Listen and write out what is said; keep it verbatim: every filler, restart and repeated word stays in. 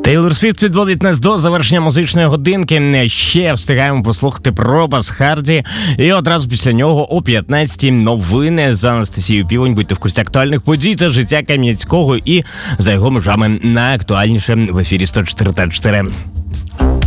Тейлор Свіфт відводить нас до завершення музичної годинки. Ще встигаємо послухати про Бас Харді. І одразу після нього о п'ятнадцятій новини з Анастасією Півонь. Будьте в курсі актуальних подій та життя Кам'янського і за його межами найактуальніше в ефірі сто чотири та чотири.